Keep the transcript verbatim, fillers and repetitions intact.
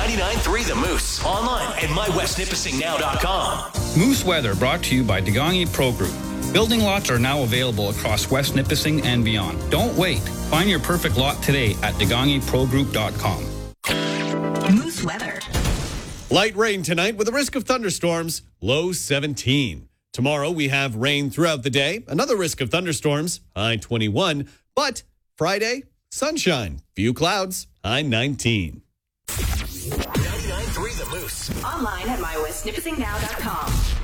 ninety-nine point three The Moose. Online at my west nipissing now dot com. Moose Weather brought to you by Degangi Pro Group. Building lots are now available across West Nipissing and beyond. Don't wait. Find your perfect lot today at degangi pro group dot com. Moose Weather. Light rain tonight with a risk of thunderstorms, low seventeen. Tomorrow we have rain throughout the day, another risk of thunderstorms, high twenty-one. But Friday, sunshine, few clouds, high nineteen. ninety-nine point three The Moose. Online at my west nipissing now dot com.